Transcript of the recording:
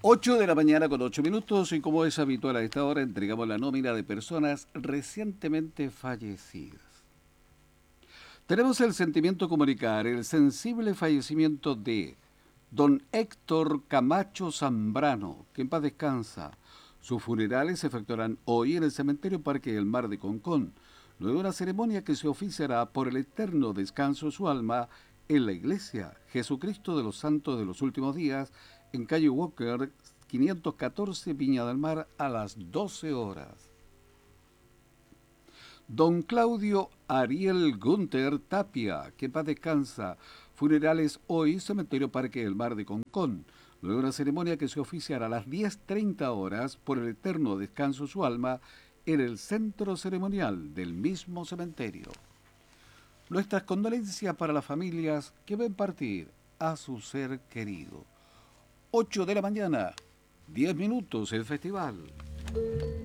8 de la mañana con 8 minutos y como es habitual a esta hora entregamos la nómina de personas recientemente fallecidas. Tenemos el sentimiento comunicar el sensible fallecimiento de don Héctor Camacho Zambrano, que en paz descansa. Sus funerales se efectuarán hoy en el cementerio Parque del Mar de Concón, luego de una ceremonia que se oficiará por el eterno descanso de su alma en la iglesia Jesucristo de los Santos de los Últimos Días, en calle Walker 514 Viña del Mar a las 12 horas. Don Claudio Ariel Gunter Tapia, que en paz descansa, funerales hoy, Cementerio Parque del Mar de Concón, luego de una ceremonia que se oficiará a las 10:30 horas por el eterno descanso de su alma en el centro ceremonial del mismo cementerio. Nuestras condolencias para las familias que ven partir a su ser querido. 8 de la mañana, 10 minutos el festival.